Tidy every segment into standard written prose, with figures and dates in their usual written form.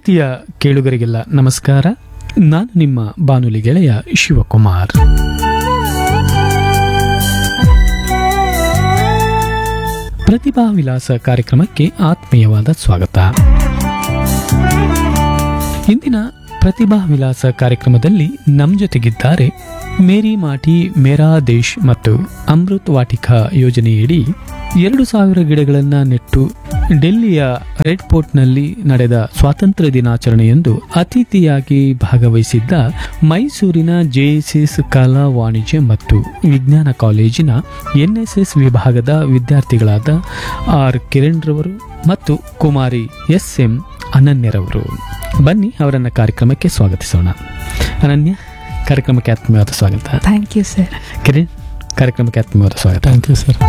ಪ್ರೀತಿಯ ಕೇಳುಗರಿಗೆಲ್ಲ ನಮಸ್ಕಾರ. ನಾನು ನಿಮ್ಮ ಬಾನುಲಿ ಗೆಳೆಯ ಶಿವಕುಮಾರ್. ಪ್ರತಿಭಾ ವಿಲಾಸ ಕಾರ್ಯಕ್ರಮಕ್ಕೆ ಆತ್ಮೀಯವಾದ ಸ್ವಾಗತ. ಇಂದಿನ ಪ್ರತಿಭಾ ವಿಲಾಸ ಕಾರ್ಯಕ್ರಮದಲ್ಲಿ ನಮ್ಮ ಜೊತೆಗಿದ್ದಾರೆ ಮೇರಿ ಮಾಟಿ ಮೇರಾ ದೇಶ್ ಮತ್ತು ಅಮೃತ್ ವಾಟಿಕಾ ಯೋಜನೆಯಡಿ 2,000 ಗಿಡಗಳನ್ನು ನೆಟ್ಟು ಡೆಲ್ಲಿಯ ರೆಡ್ ಫೋರ್ಟ್ನಲ್ಲಿ ನಡೆದ ಸ್ವಾತಂತ್ರ್ಯ ದಿನಾಚರಣೆಯಂದು ಅತಿಥಿಯಾಗಿ ಭಾಗವಹಿಸಿದ್ದ ಮೈಸೂರಿನ JSS ಕಲಾ ವಾಣಿಜ್ಯ ಮತ್ತು ವಿಜ್ಞಾನ ಕಾಲೇಜಿನ NSS ವಿಭಾಗದ ವಿದ್ಯಾರ್ಥಿಗಳಾದ ಆರ್ ಕಿರಣ್ ರವರು ಮತ್ತು ಕುಮಾರಿ SM ಅನನ್ಯರವರು. ಬನ್ನಿ ಅವರನ್ನ ಕಾರ್ಯಕ್ರಮಕ್ಕೆ ಸ್ವಾಗತಿಸೋಣ. ಅನನ್ಯ, ಕಾರ್ಯಕ್ರಮಕ್ಕೆ ಆತ್ಮೀಯವಾದ ಸ್ವಾಗತ. Thank you sir. ಕಿರಣ್, ಕಾರ್ಯಕ್ರಮಕ್ಕೆ ಆತ್ಮೀಯವಾದ ಸ್ವಾಗತ. Thank you sir.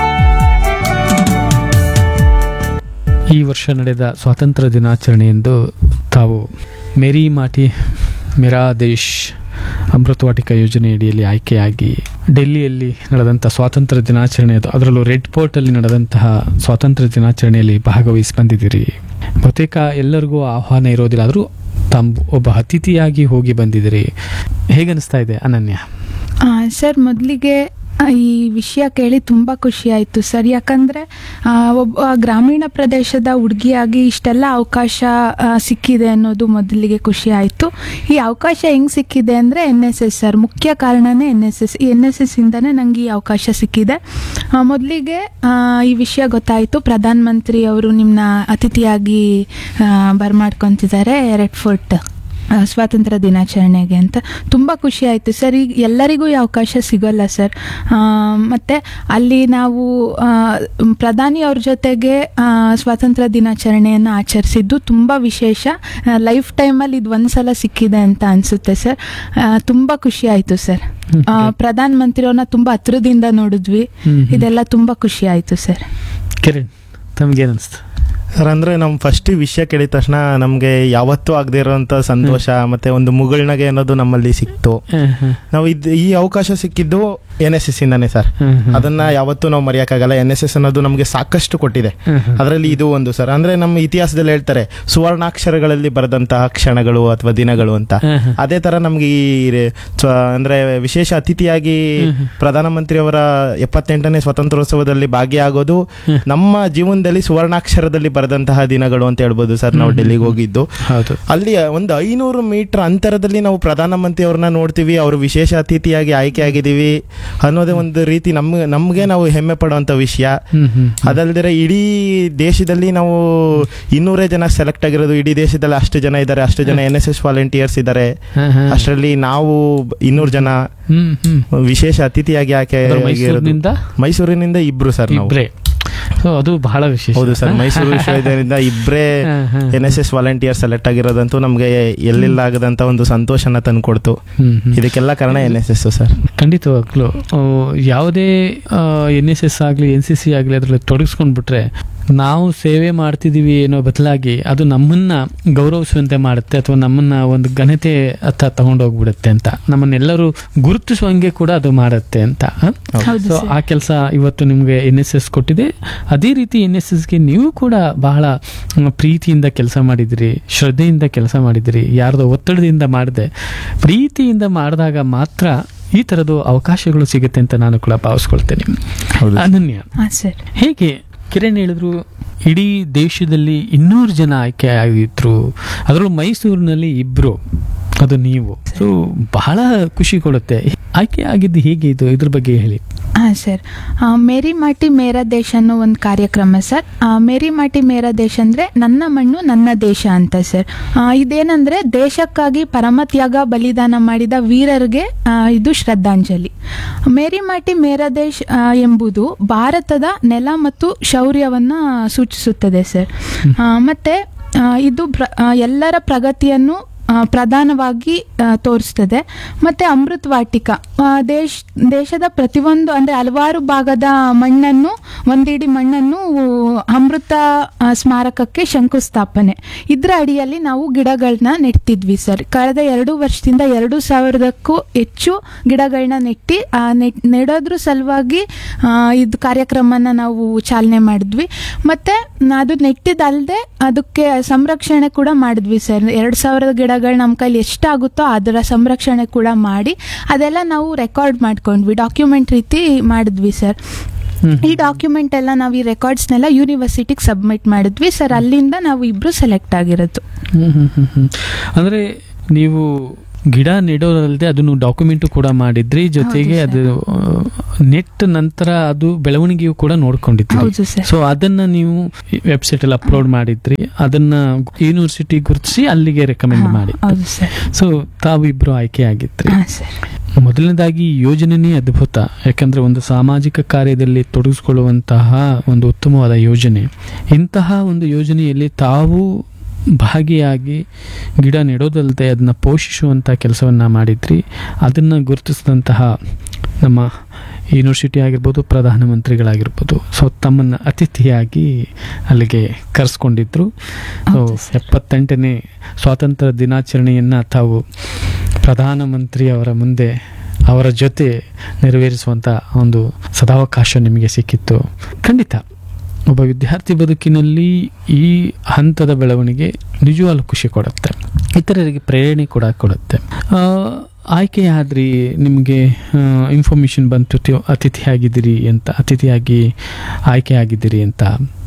ಈ ವರ್ಷ ನಡೆದ ಸ್ವಾತಂತ್ರ್ಯ ದಿನಾಚರಣೆಯಂದು ತಾವು ಮೇರಿ ಮಾಟಿ ಮೇರಾ ದೇಶ್ ಅಮೃತ್ ವಾಟಿಕಾ ಯೋಜನೆಯಡಿಯಲ್ಲಿ ಆಯ್ಕೆಯಾಗಿ ಡೆಲ್ಲಿಯಲ್ಲಿ ನಡೆದಂಥ ಸ್ವಾತಂತ್ರ್ಯ ದಿನಾಚರಣೆ, ಅದರಲ್ಲೂ ರೆಡ್ ಫೋರ್ಟಲ್ಲಿ ನಡೆದಂತಹ ಸ್ವಾತಂತ್ರ್ಯ ದಿನಾಚರಣೆಯಲ್ಲಿ ಭಾಗವಹಿಸಿ ಬಂದಿದ್ದೀರಿ. ಬಹುತೇಕ ಎಲ್ಲರಿಗೂ ಆಹ್ವಾನ ಇರೋದಿಲ್ಲ, ಆದರೂ ತಾವು ಒಬ್ಬ ಅತಿಥಿಯಾಗಿ ಹೋಗಿ ಬಂದಿದ್ದೀರಿ. ಹೇಗನ್ನಿಸ್ತಾ ಇದೆ ಅನನ್ಯ? ಸರ್, ಮೊದಲಿಗೆ ಈ ವಿಷಯ ಕೇಳಿ ತುಂಬ ಖುಷಿ ಆಯಿತು ಸರ್. ಯಾಕಂದರೆ ಒಬ್ಬ ಗ್ರಾಮೀಣ ಪ್ರದೇಶದ ಹುಡುಗಿಯಾಗಿ ಇಷ್ಟೆಲ್ಲ ಅವಕಾಶ ಸಿಕ್ಕಿದೆ ಅನ್ನೋದು ಮೊದಲಿಗೆ ಖುಷಿ ಆಯಿತು. ಈ ಅವಕಾಶ ಹೆಂಗೆ ಸಿಕ್ಕಿದೆ ಅಂದರೆ NSS ಸರ್, ಮುಖ್ಯ ಕಾರಣನೇ NSS ಇಂದನೇ ನನಗೆ ಈ ಅವಕಾಶ ಸಿಕ್ಕಿದೆ. ಮೊದಲಿಗೆ ಈ ವಿಷಯ ಗೊತ್ತಾಯಿತು, ಪ್ರಧಾನಮಂತ್ರಿ ಅವರು ನಿಮ್ಮನ್ನ ಅತಿಥಿಯಾಗಿ ಬರ್ಮಾಡ್ಕೊತಿದ್ದಾರೆ ರೆಡ್ ಫೋರ್ಟ್ ಸ್ವಾತಂತ್ರ್ಯ ದಿನಾಚರಣೆಗೆ ಅಂತ. ತುಂಬ ಖುಷಿ ಆಯಿತು ಸರ್. ಈಗ ಎಲ್ಲರಿಗೂ ಈ ಅವಕಾಶ ಸಿಗೋಲ್ಲ ಸರ್. ಮತ್ತು ಅಲ್ಲಿ ನಾವು ಪ್ರಧಾನಿ ಅವ್ರ ಜೊತೆಗೆ ಸ್ವಾತಂತ್ರ್ಯ ದಿನಾಚರಣೆಯನ್ನು ಆಚರಿಸಿದ್ದು ತುಂಬ ವಿಶೇಷ. ಲೈಫ್ ಟೈಮಲ್ಲಿ ಇದು ಒಂದ್ಸಲ ಸಿಕ್ಕಿದೆ ಅಂತ ಅನಿಸುತ್ತೆ ಸರ್. ತುಂಬ ಖುಷಿ ಆಯಿತು ಸರ್. ಪ್ರಧಾನಮಂತ್ರಿಯವ್ರನ್ನ ತುಂಬ ಹತ್ರದಿಂದ ನೋಡಿದ್ವಿ. ಇದೆಲ್ಲ ತುಂಬ ಖುಷಿ ಆಯಿತು ಸರ್. ಕಿರಣ್, ತಮಗೇನಿಸ್ತು? ಸರ್, ಅಂದರೆ ನಮ್ಮ ಫಸ್ಟ್ ವಿಷಯ ಕೇಳಿದ ತಕ್ಷಣ ನಮಗೆ ಯಾವತ್ತೂ ಆಗದೆ ಇರೋಂಥ ಸಂತೋಷ ಮತ್ತೆ ಒಂದು ಮುಗುಳ್ನಗೆ ಅನ್ನೋದು ನಮ್ಮಲ್ಲಿ ಸಿಕ್ತು. ನಾವು ಈ ಅವಕಾಶ ಸಿಕ್ಕಿದ್ದು NSS ಇಂದಾನೆ ಸರ್. ಅದನ್ನ ಯಾವತ್ತೂ ನಾವು ಮರೆಯೋಕ್ಕಾಗಲ್ಲ. NSS ಅನ್ನೋದು ನಮಗೆ ಸಾಕಷ್ಟು ಕೊಟ್ಟಿದೆ. ಅದರಲ್ಲಿ ಇದು ಒಂದು ಸರ್. ಅಂದ್ರೆ ನಮ್ಮ ಇತಿಹಾಸದಲ್ಲಿ ಹೇಳ್ತಾರೆ ಸುವರ್ಣಾಕ್ಷರಗಳಲ್ಲಿ ಬರೆದಂತಹ ಕ್ಷಣಗಳು ಅಥವಾ ದಿನಗಳು ಅಂತ. ಅದೇ ತರ ನಮ್ಗೆ ಈ ಅಂದ್ರೆ ವಿಶೇಷ ಅತಿಥಿಯಾಗಿ ಪ್ರಧಾನಮಂತ್ರಿಯವರ 78ನೇ ಸ್ವಾತಂತ್ರ್ಯೋತ್ಸವದಲ್ಲಿ ಭಾಗಿಯಾಗೋದು ನಮ್ಮ ಜೀವನದಲ್ಲಿ ಸುವರ್ಣಾಕ್ಷರದಲ್ಲಿ ಬರೆದಂತಹ ದಿನಗಳು ಅಂತ ಹೇಳ್ಬೋದು ಸರ್. ನಾವು ಡೆಲ್ಲಿಗೆ ಹೋಗಿದ್ದು, ಅಲ್ಲಿ ಒಂದು 500 ಮೀಟರ್ ಅಂತರದಲ್ಲಿ ನಾವು ಪ್ರಧಾನಮಂತ್ರಿ ಅವ್ರನ್ನ ನೋಡ್ತೀವಿ. ಅವರು ವಿಶೇಷ ಅತಿಥಿಯಾಗಿ ಆಯ್ಕೆ ಆಗಿದ್ದೀವಿ ಅನ್ನೋದೇ ಒಂದು ರೀತಿ ನಮ್ಗೆ ನಾವು ಹೆಮ್ಮೆ ಪಡುವಂತ ವಿಷಯ. ಅದಲ್ದಿರ ಇಡೀ ದೇಶದಲ್ಲಿ ನಾವು 200 ಜನ ಸೆಲೆಕ್ಟ್ ಆಗಿರೋದು. ಇಡೀ ದೇಶದಲ್ಲಿ ಅಷ್ಟು ಜನ ಇದ್ದಾರೆ, ಅಷ್ಟು ಜನ NSS ವಾಲಂಟಿಯರ್ಸ್ ಇದ್ದಾರೆ. ಅಷ್ಟರಲ್ಲಿ ನಾವು 200 ಜನ ವಿಶೇಷ ಅತಿಥಿಯಾಗಿ ಆಯ್ಕೆ ಮೈಸೂರಿನಿಂದ ಇಬ್ರು ಸರ್. ನಾವು ಅದು ಬಹಳ ವಿಶೇಷ. ಹೌದು ಸರ್, ಮೈಸೂರು ವಿಶ್ವವಿದ್ಯಾಲಯದಿಂದ ಇಬ್ಬರೇ NSS ವಾಲಂಟಿಯರ್ ಸೆಲೆಕ್ಟ್ ಆಗಿರೋದಂತೂ ನಮ್ಗೆ ಎಲ್ಲಿಲ್ಲ ಆಗದಂತ ಒಂದು ಸಂತೋಷನ ತಂದ್ಕೊಡ್ತು. ಇದಕ್ಕೆಲ್ಲ ಕಾರಣ NSS ಸರ್. ಖಂಡಿತವಾಗ್ಲೂ ಯಾವುದೇ NSS ಆಗಲಿ NCC ಆಗಲಿ ಅದರಲ್ಲಿ ತೊಡಗಿಸ್ಕೊಂಡ್ಬಿಟ್ರೆ ನಾವು ಸೇವೆ ಮಾಡ್ತಿದೀವಿ ಏನೋ ಬದಲಾಗಿ ಅದು ನಮ್ಮನ್ನ ಗೌರವಿಸುವಂತೆ ಮಾಡುತ್ತೆ, ಅಥವಾ ನಮ್ಮನ್ನ ಒಂದು ಘನತೆ ಹತ್ತ ತಗೊಂಡೋಗ್ಬಿಡುತ್ತೆ ಅಂತ, ನಮ್ಮನ್ನೆಲ್ಲರೂ ಗುರುತಿಸುವಂಗೆ ಕೂಡ ಅದು ಮಾಡುತ್ತೆ ಅಂತ. ಸೊ ಆ ಕೆಲಸ ಇವತ್ತು ನಿಮ್ಗೆ NSS ಕೊಟ್ಟಿದೆ. ಅದೇ ರೀತಿ NSSಗೆ ನೀವು ಕೂಡ ಬಹಳ ಪ್ರೀತಿಯಿಂದ ಕೆಲಸ ಮಾಡಿದಿರಿ, ಶ್ರದ್ಧೆಯಿಂದ ಕೆಲಸ ಮಾಡಿದಿರಿ. ಯಾರ್ದೋ ಒತ್ತಡದಿಂದ ಮಾಡದೆ ಪ್ರೀತಿಯಿಂದ ಮಾಡಿದಾಗ ಮಾತ್ರ ಈ ತರದ್ದು ಅವಕಾಶಗಳು ಸಿಗುತ್ತೆ ಅಂತ ನಾನು ಕೂಡ ಭಾವಿಸ್ಕೊಳ್ತೇನೆ. ಅನನ್ಯ, ಹೇಗೆ ಕಿರಣ್ ಹೇಳಿದ್ರು ಇಡೀ ದೇಶದಲ್ಲಿ 200 ಜನ ಆಯ್ಕೆ ಆಗಿದ್ರು, ಅದರಲ್ಲೂ ಮೈಸೂರಿನಲ್ಲಿ ಇಬ್ರು, ಅದು ನೀವು. ಸೊ ಬಹಳ ಖುಷಿ ಕೊಡುತ್ತೆ. ಆಯ್ಕೆ ಆಗಿದ್ದು ಹೇಗೆ, ಇದ್ರ ಬಗ್ಗೆ ಹೇಳಿ. ಸರ್, ಮೇರಿ ಮಾಟಿ ಮೇರಾ ದೇಶ ಅನ್ನೋ ಒಂದು ಕಾರ್ಯಕ್ರಮ ಸರ್. ಮೇರಿ ಮಾಟಿ ಮೇರಾ ದೇಶ ಅಂದರೆ ನನ್ನ ಮಣ್ಣು ನನ್ನ ದೇಶ ಅಂತ ಸರ್. ಇದೇನಂದರೆ ದೇಶಕ್ಕಾಗಿ ಪರಮತ್ಯಾಗ ಬಲಿದಾನ ಮಾಡಿದ ವೀರರಿಗೆ ಇದು ಶ್ರದ್ಧಾಂಜಲಿ. ಮೇರಿ ಮಾಟಿ ಮೇರಾ ದೇಶ ಎಂಬುದು ಭಾರತದ ನೆಲ ಮತ್ತು ಶೌರ್ಯವನ್ನು ಸೂಚಿಸುತ್ತದೆ ಸರ್. ಮತ್ತು ಇದು ಎಲ್ಲರ ಪ್ರಗತಿಯನ್ನು ಪ್ರಧಾನವಾಗಿ ತೋರಿಸ್ತದೆ. ಮತ್ತೆ ಅಮೃತ್ ವಾಟಿಕಾ ದೇಶದ ಪ್ರತಿಯೊಂದು ಅಂದ್ರೆ ಹಲವಾರು ಭಾಗದ ಮಣ್ಣನ್ನು ಒಂದಿಡಿ ಮಣ್ಣನ್ನು ಅಮೃತ ಸ್ಮಾರಕಕ್ಕೆ ಶಂಕುಸ್ಥಾಪನೆ, ಇದ್ರ ಅಡಿಯಲ್ಲಿ ನಾವು ಗಿಡಗಳನ್ನ ನೆಡ್ತಿದ್ವಿ ಸರ್. ಕಳೆದ 2 ವರ್ಷದಿಂದ 2,000ಕ್ಕೂ ಹೆಚ್ಚು ಗಿಡಗಳನ್ನ ನೆಡೋದ್ರ ಸಲುವಾಗಿ ಇದು ಕಾರ್ಯಕ್ರಮನ ನಾವು ಚಾಲನೆ ಮಾಡಿದ್ವಿ. ಮತ್ತೆ ಅದು ನೆಟ್ಟಿದ್ದಲ್ಲದೆ ಅದಕ್ಕೆ ಸಂರಕ್ಷಣೆ ಕೂಡ ಮಾಡಿದ್ವಿ ಸರ್. 2,000 ಗಿಡಗಳು ನಮ್ಮ ಕೈಲಿ ಎಷ್ಟಾಗುತ್ತೋ ಅದರ ಸಂರಕ್ಷಣೆ ಕೂಡ ಮಾಡಿ ಅದೆಲ್ಲ ನಾವು ರೆಕಾರ್ಡ್ ಮಾಡ್ಕೊಂಡ್ವಿ, ಡಾಕ್ಯುಮೆಂಟ್ ರೀತಿ ಮಾಡಿದ್ವಿ ಸರ್. ಈ ಡಾಕ್ಯುಮೆಂಟ್ ಎಲ್ಲ ನಾವು ಈ ರೆಕಾರ್ಡ್ಸ್ನೆಲ್ಲ ಯೂನಿವರ್ಸಿಟಿಗೆ ಸಬ್ಮಿಟ್ ಮಾಡಿದ್ವಿ ಸರ್. ಅಲ್ಲಿಂದ ನಾವು ಇಬ್ರು ಸೆಲೆಕ್ಟ್ ಆಗಿರೋದು. ಅಂದ್ರೆ ನೀವು ಗಿಡ ನೆಡೋದಲ್ಲದೆ ಅದನ್ನು ಡಾಕ್ಯುಮೆಂಟ್ ಕೂಡ ಮಾಡಿದ್ರಿ, ಜೊತೆಗೆ ಅದು ನೆಟ್ ನಂತರ ಅದು ಬೆಳವಣಿಗೆಯು ಕೂಡ ನೋಡ್ಕೊಂಡಿದ್ರಿ. ಸೊ ಅದನ್ನ ನೀವು ವೆಬ್ಸೈಟ್ ಅಲ್ಲಿ ಅಪ್ಲೋಡ್ ಮಾಡಿದ್ರಿ, ಅದನ್ನ ಯೂನಿವರ್ಸಿಟಿ ಗುರುತಿಸಿ ಅಲ್ಲಿಗೆ ರೆಕಮೆಂಡ್ ಮಾಡಿ. ಸೊ ತಾವು ಇಬ್ರು ಆಯ್ಕೆ ಆಗಿದ್ರಿ. ಮೊದಲನೇದಾಗಿ ಯೋಜನೆನೇ ಅದ್ಭುತ, ಯಾಕಂದ್ರೆ ಒಂದು ಸಾಮಾಜಿಕ ಕಾರ್ಯದಲ್ಲಿ ತೊಡಗಿಸಿಕೊಳ್ಳುವಂತಹ ಒಂದು ಉತ್ತಮವಾದ ಯೋಜನೆ. ಇಂತಹ ಒಂದು ಯೋಜನೆಯಲ್ಲಿ ತಾವು ಭಾಗಿಯಾಗಿ ಗಿಡ ನೆಡೋದಲ್ಲದೆ ಅದನ್ನ ಪೋಷಿಸುವಂಥ ಕೆಲಸವನ್ನು ಮಾಡಿದ್ರಿ. ಅದನ್ನು ಗುರುತಿಸಿದಂತಹ ನಮ್ಮ ಯೂನಿವರ್ಸಿಟಿ ಆಗಿರ್ಬೋದು, ಪ್ರಧಾನಮಂತ್ರಿಗಳಾಗಿರ್ಬೋದು, ಸೊ ತಮ್ಮನ್ನು ಅತಿಥಿಯಾಗಿ ಅಲ್ಲಿಗೆ ಕರೆಸ್ಕೊಂಡಿದ್ರು. ಸೊ 78ನೇ ಸ್ವಾತಂತ್ರ್ಯ ದಿನಾಚರಣೆಯನ್ನು ತಾವು ಪ್ರಧಾನಮಂತ್ರಿ ಅವರ ಮುಂದೆ ಅವರ ಜೊತೆ ನೆರವೇರಿಸುವಂಥ ಒಂದು ಸದಾವಕಾಶ ನಿಮಗೆ ಸಿಕ್ಕಿತ್ತು. ಖಂಡಿತ ಒಬ್ಬ ವಿದ್ಯಾರ್ಥಿ ಬದುಕಿನಲ್ಲಿ ಈ ಹಂತದ ಬೆಳವಣಿಗೆ ನಿಜವಾಗ್ಲೂ ಖುಷಿ ಕೊಡುತ್ತೆ, ಇತರರಿಗೆ ಪ್ರೇರಣೆ ಕೂಡ ಕೊಡುತ್ತೆ. ಆಯ್ಕೆಯಾದ್ರಿ, ನಿಮಗೆ ಇನ್ಫಾರ್ಮೇಷನ್ ಬಂತು ಅತಿಥಿಯಾಗಿ ಆಯ್ಕೆ ಆಗಿದ್ದೀರಿ ಅಂತ.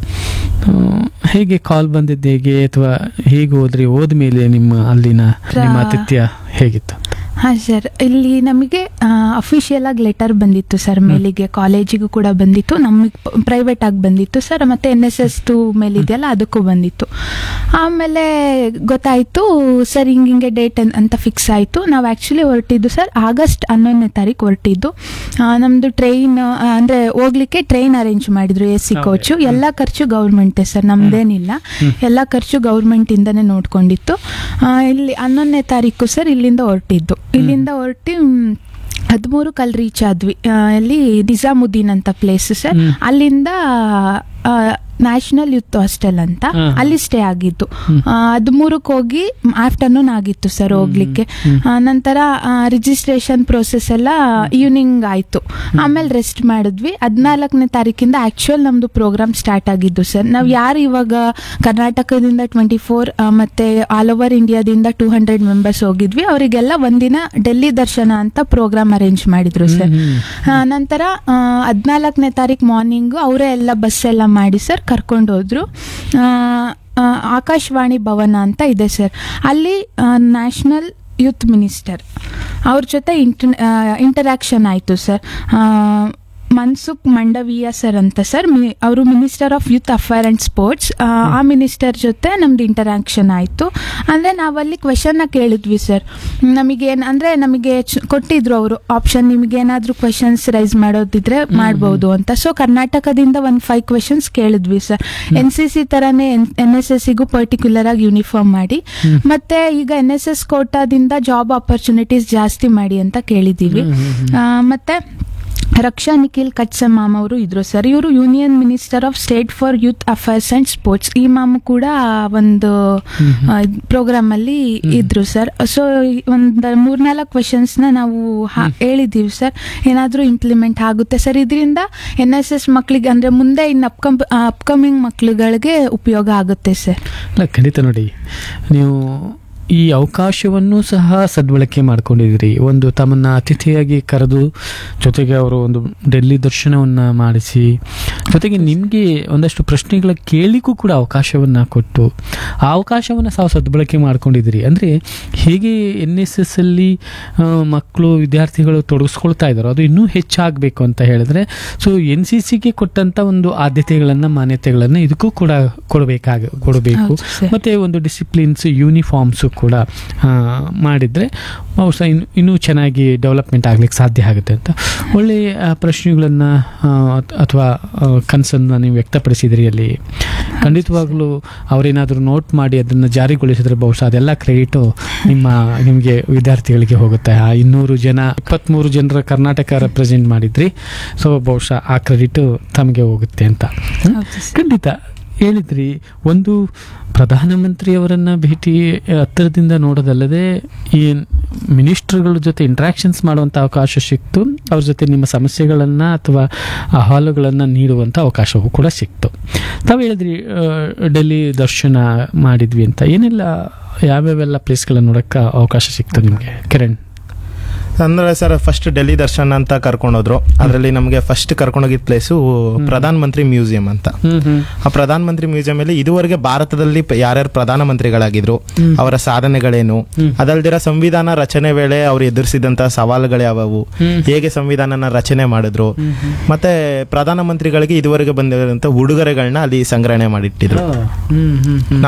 ಹೇಗೆ ಕಾಲ್ ಬಂದಿದ್ದು, ಹೇಗೆ ಅಥವಾ ಹೇಗೆ ಹೋದ್ಮೇಲೆ ನಿಮ್ಮ ಆತಿಥ್ಯ ಹೇಗಿತ್ತು? ಹಾಂ ಸರ್, ಇಲ್ಲಿ ನಮಗೆ ಅಫಿಷಿಯಲ್ ಆಗಿ ಲೆಟರ್ ಬಂದಿತ್ತು ಸರ್, ಮೇಲಿಗೆ ಕಾಲೇಜಿಗೂ ಕೂಡ ಬಂದಿತ್ತು, ನಮಗೆ ಪ್ರೈವೇಟ್ ಆಗಿ ಬಂದಿತ್ತು ಸರ್, ಮತ್ತು NSS 2 ಮೇಲಿದೆಯಲ್ಲ ಅದಕ್ಕೂ ಬಂದಿತ್ತು. ಆಮೇಲೆ ಗೊತ್ತಾಯಿತು ಸರ್, ಹಿಂಗೆ ಡೇಟ್ ಅಂತ ಫಿಕ್ಸ್ ಆಯಿತು. ನಾವು ಆ್ಯಕ್ಚುಲಿ ಹೊರಟಿದ್ದು ಸರ್ ಆಗಸ್ಟ್ 11ನೇ ತಾರೀಕು ಹೊರಟಿದ್ದು. ನಮ್ಮದು ಟ್ರೈನ್ ಅಂದರೆ ಹೋಗ್ಲಿಕ್ಕೆ ಟ್ರೈನ್ ಅರೇಂಜ್ ಮಾಡಿದ್ರು, AC ಕೋಚು. ಎಲ್ಲ ಖರ್ಚು ಗೌರ್ಮೆಂಟೇ ಸರ್, ನಮ್ದೇನಿಲ್ಲ, ಎಲ್ಲ ಖರ್ಚು ಗೌರ್ಮೆಂಟಿಂದನೇ ನೋಡ್ಕೊಂಡಿತ್ತು. ಇಲ್ಲಿ 11ನೇ ತಾರೀಕು ಸರ್ ಇಲ್ಲಿಂದ ಹೊರಟಿದ್ದು. ಇಲ್ಲಿಂದ ಹೊರಟಿ 13ಕ್ಕೆ ಅಲ್ಲಿ ರೀಚ್ ಆದ್ವಿ. ಅಲ್ಲಿ ನಿಜಾಮುದ್ದೀನ್ ಅಂತ ಪ್ಲೇಸ್ ಸರ್. ಅಲ್ಲಿಂದ ನ್ಯಾಷನಲ್ ಯೂತ್ ಹಾಸ್ಟೆಲ್ ಅಂತ ಅಲ್ಲಿ ಸ್ಟೇ ಆಗಿದ್ದು. 13ಕ್ಕೆ ಹೋಗಿ ಆಫ್ಟರ್ನೂನ್ ಆಗಿತ್ತು ಸರ್ ಹೋಗ್ಲಿಕ್ಕೆ. ನಂತರ ರಿಜಿಸ್ಟ್ರೇಷನ್ ಪ್ರೋಸೆಸ್ ಎಲ್ಲ ಈವ್ನಿಂಗ್ ಆಯ್ತು. ಆಮೇಲೆ ರೆಸ್ಟ್ ಮಾಡಿದ್ವಿ. 14ನೇ ತಾರೀಕಿಂದ ಆಕ್ಚುಯಲ್ ನಮ್ದು ಪ್ರೋಗ್ರಾಮ್ ಸ್ಟಾರ್ಟ್ ಆಗಿದ್ದು ಸರ್. ನಾವು ಯಾರು ಇವಾಗ ಕರ್ನಾಟಕದಿಂದ 24 ಮತ್ತೆ ಆಲ್ ಓವರ್ ಇಂಡಿಯಾದಿಂದ 200 ಮೆಂಬರ್ಸ್ ಹೋಗಿದ್ವಿ, ಅವರಿಗೆಲ್ಲ ಒಂದಿನ ಡೆಲ್ಲಿ ದರ್ಶನ ಅಂತ ಪ್ರೋಗ್ರಾಮ್ ಅರೇಂಜ್ ಮಾಡಿದ್ರು ಸರ್. ನಂತರ 14ನೇ ತಾರೀಕು ಮಾರ್ನಿಂಗು ಅವರೇ ಎಲ್ಲ ಬಸ್ ಎಲ್ಲ ಮಾಡಿ ಸರ್ ಕರ್ಕೊಂಡು ಹೋದ್ರು. ಆಕಾಶವಾಣಿ ಭವನ ಅಂತ ಇದೆ ಸರ್, ಅಲ್ಲಿ ನ್ಯಾಷನಲ್ ಯೂತ್ ಮಿನಿಸ್ಟರ್ ಅವ್ರ ಜೊತೆ ಇಂಟರಾಕ್ಷನ್ ಆಯಿತು ಸರ್. ಮನ್ಸುಖ್ ಮಂಡವಿಯಾ ಸರ್ ಅಂತ ಸರ್, ಅವರು minister of youth affair and sports. ಆ ಮಿನಿಸ್ಟರ್ ಜೊತೆ ನಮ್ದು ಇಂಟರಾಕ್ಷನ್ ಆಯಿತು. ಅಂದರೆ ನಾವಲ್ಲಿ ಕ್ವೆಶನ್ನ ಕೇಳಿದ್ವಿ ಸರ್. ನಮಗೆ ಕೊಟ್ಟಿದ್ರು ಅವರು ಆಪ್ಷನ್, ನಿಮಗೇನಾದರೂ ಕ್ವೆಶನ್ಸ್ ರೈಸ್ ಮಾಡೋದಿದ್ರೆ ಮಾಡ್ಬೋದು ಅಂತ. ಸೊ ಕರ್ನಾಟಕದಿಂದ ಒಂದು 5 ಕ್ವೆಶನ್ಸ್ ಕೇಳಿದ್ವಿ ಸರ್. NCC ಥರನೇ NSSಗೂ ಪರ್ಟಿಕ್ಯುಲರ್ ಆಗಿ ಯೂನಿಫಾರ್ಮ್ ಮಾಡಿ, ಮತ್ತೆ ಈಗ NSS ಕೋಟಾದಿಂದ ಜಾಬ್ ಆಪರ್ಚುನಿಟೀಸ್ ಜಾಸ್ತಿ ಮಾಡಿ ಅಂತ ಕೇಳಿದ್ದೀವಿ. ಮತ್ತೆ ರಕ್ಷಾ ನಿಖಿಲ್ ಕಟ್ಸಮಾಮ್ ಅವರು ಇದ್ರು ಸರ್, ಇವರು union minister of state for youth affairs and sports. ಈ ಮಾಮು ಕೂಡ ಒಂದು ಪ್ರೋಗ್ರಾಮ್ ಅಲ್ಲಿ ಇದ್ರು ಸರ್. ಸೊ ಒಂದು 3-4 ಕ್ವೆಶನ್ಸ್ನ ನಾವು ಹೇಳಿದ್ದೀವಿ ಸರ್, ಏನಾದರೂ ಇಂಪ್ಲಿಮೆಂಟ್ ಆಗುತ್ತೆ ಸರ್. ಇದರಿಂದ NSS ಮಕ್ಕಳಿಗೆ ಅಂದ್ರೆ ಮುಂದೆ ಇನ್ನು ಅಪ್ಕಮಿಂಗ್ ಮಕ್ಕಳುಗಳಿಗೆ ಉಪಯೋಗ ಆಗುತ್ತೆ ಸರ್. ಖಂಡಿತ ನೋಡಿ, ನೀವು ಈ ಅವಕಾಶವನ್ನು ಸಹ ಸದ್ಬಳಕೆ ಮಾಡ್ಕೊಂಡಿದ್ದೀರಿ. ಒಂದು ತಮ್ಮನ್ನ ಅತಿಥಿಯಾಗಿ ಕರೆದು, ಜೊತೆಗೆ ಅವರು ಒಂದು ಡೆಲ್ಲಿ ದರ್ಶನವನ್ನು ಮಾಡಿಸಿ, ಜೊತೆಗೆ ನಿಮಗೆ ಒಂದಷ್ಟು ಪ್ರಶ್ನೆಗಳ ಕೇಳಲಿಕ್ಕೂ ಕೂಡ ಅವಕಾಶವನ್ನು ಕೊಟ್ಟು, ಆ ಅವಕಾಶವನ್ನು ಸಹ ಸದ್ಬಳಕೆ ಮಾಡ್ಕೊಂಡಿದ್ದೀರಿ. ಅಂದರೆ ಹೇಗೆ NSS ಅಲ್ಲಿ ಮಕ್ಕಳು ವಿದ್ಯಾರ್ಥಿಗಳು ತೊಡಗಿಸ್ಕೊಳ್ತಾ ಇದ್ದಾರೋ ಅದು ಇನ್ನೂ ಹೆಚ್ಚಾಗಬೇಕು ಅಂತ ಹೇಳಿದ್ರೆ, ಸೊ NCCಗೆ ಕೊಟ್ಟಂಥ ಒಂದು ಆದ್ಯತೆಗಳನ್ನು, ಮಾನ್ಯತೆಗಳನ್ನು ಇದಕ್ಕೂ ಕೂಡ ಕೊಡಬೇಕು. ಮತ್ತು ಒಂದು ಡಿಸಿಪ್ಲಿನ್ಸ್, ಯೂನಿಫಾರ್ಮ್ಸು ಕೂಡ ಮಾಡಿದರೆ ಬಹುಶಃ ಇನ್ನೂ ಚೆನ್ನಾಗಿ ಡೆವಲಪ್ಮೆಂಟ್ ಆಗ್ಲಿಕ್ಕೆ ಸಾಧ್ಯ ಆಗುತ್ತೆ ಅಂತ ಒಳ್ಳೆಯ ಪ್ರಶ್ನೆಗಳನ್ನು ಅಥವಾ ಕನಸನ್ನು ನೀವು ವ್ಯಕ್ತಪಡಿಸಿದ್ರಿ. ಅಲ್ಲಿ ಖಂಡಿತವಾಗ್ಲೂ ಅವರೇನಾದರೂ ನೋಟ್ ಮಾಡಿ ಅದನ್ನು ಜಾರಿಗೊಳಿಸಿದ್ರೆ ಬಹುಶಃ ಅದೆಲ್ಲ ಕ್ರೆಡಿಟು ನಿಮಗೆ ವಿದ್ಯಾರ್ಥಿಗಳಿಗೆ ಹೋಗುತ್ತೆ. ಆ 23 ಜನರ ಕರ್ನಾಟಕ ರೆಪ್ರೆಸೆಂಟ್ ಮಾಡಿದ್ರಿ, ಸೊ ಬಹುಶಃ ಆ ಕ್ರೆಡಿಟು ತಮಗೆ ಹೋಗುತ್ತೆ ಅಂತ. ಖಂಡಿತ ಹೇಳಿದ್ರಿ. ಒಂದು ಪ್ರಧಾನಮಂತ್ರಿಯವರನ್ನ ಭೇಟಿ ಹತ್ತಿರದಿಂದ ನೋಡೋದಲ್ಲದೆ ಈ ಮಿನಿಸ್ಟರ್ಗಳ ಜೊತೆ ಇಂಟ್ರಾಕ್ಷನ್ಸ್ ಮಾಡುವಂಥ ಅವಕಾಶ ಸಿಕ್ತು. ಅವ್ರ ಜೊತೆ ನಿಮ್ಮ ಸಮಸ್ಯೆಗಳನ್ನು ಅಥವಾ ಅಹವಾಲುಗಳನ್ನು ನೀಡುವಂಥ ಅವಕಾಶವೂ ಕೂಡ ಸಿಕ್ತು. ತಾವು ಹೇಳಿದ್ರಿ ಡೆಲ್ಲಿ ದರ್ಶನ ಮಾಡಿದ್ವಿ ಅಂತ. ಏನೆಲ್ಲ ಯಾವ್ಯಾವೆಲ್ಲ ಪ್ಲೇಸ್ಗಳನ್ನು ನೋಡೋಕ್ಕೆ ಅವಕಾಶ ಸಿಕ್ತು ನಿಮಗೆ ಕಿರಣ್? ಅಂದ್ರೆ ಸರ್ ಫಸ್ಟ್ ಡೆಲ್ಲಿ ದರ್ಶನ ಅಂತ ಕರ್ಕೊಂಡೋದ್ರು. ಅದರಲ್ಲಿ ನಮಗೆ first ಕರ್ಕೊಂಡೋಗಿದ್ದ place Pradhan Mantri museum ಅಂತ. ಆ ಪ್ರಧಾನ ಮಂತ್ರಿ ಮ್ಯೂಸಿಯಂ ಅಲ್ಲಿ ಇದುವರೆಗೆ ಭಾರತದಲ್ಲಿ ಯಾರ್ಯಾರು ಪ್ರಧಾನಮಂತ್ರಿಗಳಾಗಿದ್ರು, ಅವರ ಸಾಧನೆಗಳೇನು, ಅದಲ್ದಿರ ಸಂವಿಧಾನ ರಚನೆ ವೇಳೆ ಅವ್ರು ಎದುರಿಸಿದಂತ ಸವಾಲುಗಳು ಯಾವವು, ಹೇಗೆ ಸಂವಿಧಾನನ ರಚನೆ ಮಾಡಿದ್ರು, ಮತ್ತೆ ಪ್ರಧಾನಮಂತ್ರಿಗಳಿಗೆ ಇದುವರೆಗೆ ಬಂದಿರುವಂತ ಉಡುಗೊರೆಗಳನ್ನ ಅಲ್ಲಿ ಸಂಗ್ರಹಣೆ ಮಾಡಿಟ್ಟಿದ್ರು.